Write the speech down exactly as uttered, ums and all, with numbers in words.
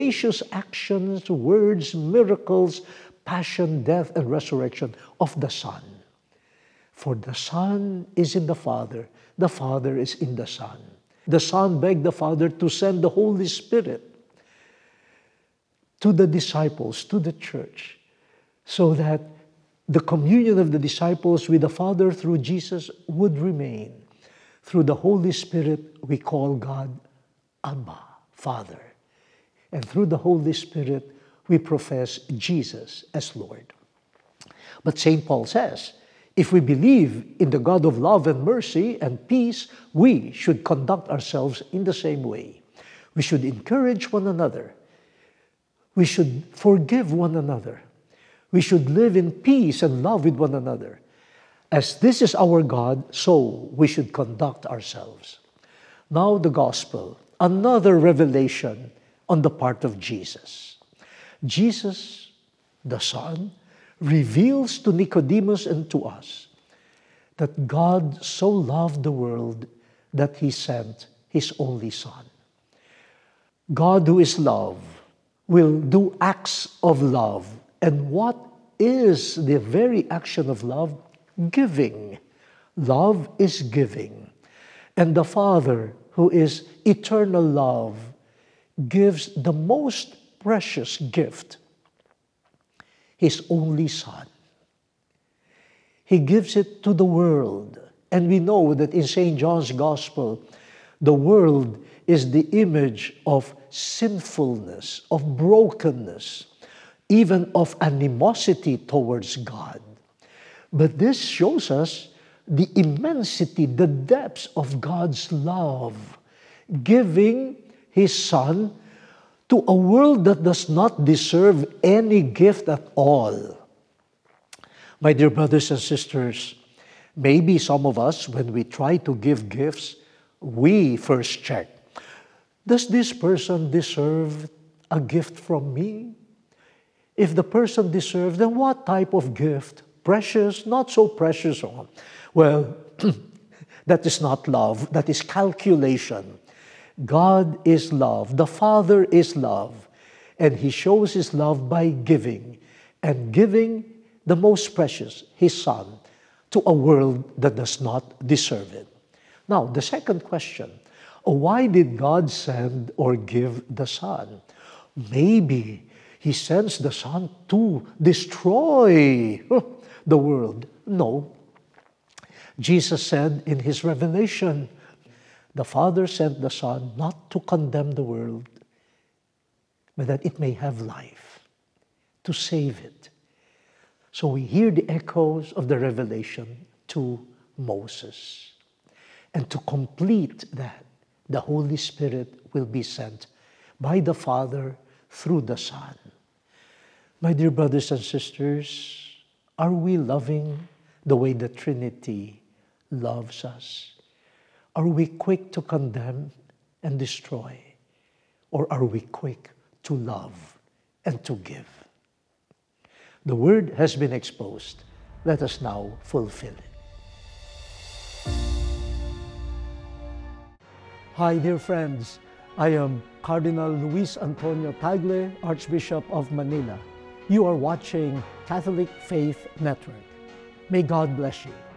gracious actions, words, miracles, passion, death, and resurrection of the Son. For the Son is in the Father, the Father is in the Son. The Son begged the Father to send the Holy Spirit to the disciples, to the church, so that the communion of the disciples with the Father through Jesus would remain. Through the Holy Spirit, we call God Abba, Father. And through the Holy Spirit, we profess Jesus as Lord. But Saint Paul says, if we believe in the God of love and mercy and peace, we should conduct ourselves in the same way. We should encourage one another. We should forgive one another. We should live in peace and love with one another. As this is our God, so we should conduct ourselves. Now the gospel, another revelation on the part of Jesus. Jesus, the Son, reveals to Nicodemus and to us that God so loved the world that He sent His only Son. God, who is love, will do acts of love. And what is the very action of love? Giving. Love is giving. And the Father, who is eternal love, gives the most precious gift, His only Son. He gives it to the world. And we know that in Saint John's Gospel, the world is the image of sinfulness, of brokenness, even of animosity towards God. But this shows us the immensity, the depths of God's love, giving His Son to a world that does not deserve any gift at all. My dear brothers and sisters, maybe some of us, when we try to give gifts, we first check, does this person deserve a gift from me? If the person deserves, then what type of gift? Precious, not so precious. Well, that is not love, that is calculation. God is love, the Father is love, and He shows His love by giving, and giving the most precious, His Son, to a world that does not deserve it. Now, the second question, why did God send or give the Son? Maybe He sends the Son to destroy the world. No. Jesus said in His revelation, the Father sent the Son not to condemn the world, but that it may have life, to save it. So we hear the echoes of the revelation to Moses. And to complete that, the Holy Spirit will be sent by the Father through the Son. My dear brothers and sisters, are we loving the way the Trinity loves us? Are we quick to condemn and destroy? Or are we quick to love and to give? The word has been exposed. Let us now fulfill it. Hi, dear friends. I am Cardinal Luis Antonio Tagle, Archbishop of Manila. You are watching Catholic Faith Network. May God bless you.